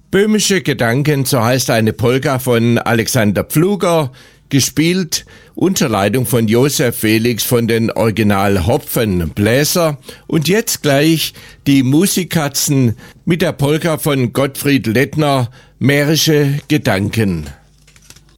Böhmische Gedanken, so heißt eine Polka von Alexander Pfluger, gespielt unter Leitung von Josef Felix von den Original Hopfenbläser. Und jetzt gleich die Musikatzen mit der Polka von Gottfried Lettner, Mährische Gedanken.